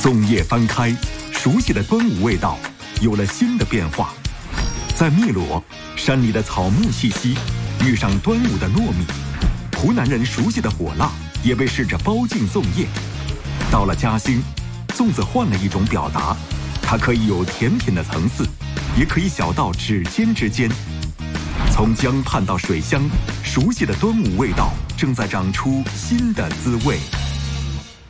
粽叶翻开，熟悉的端午味道有了新的变化。在汨罗，山里的草木气息遇上端午的糯米，湖南人熟悉的火辣也被试着包进粽叶。到了嘉兴，粽子换了一种表达，它可以有甜品的层次，也可以小到指尖之间。从江畔到水乡，熟悉的端午味道正在长出新的滋味。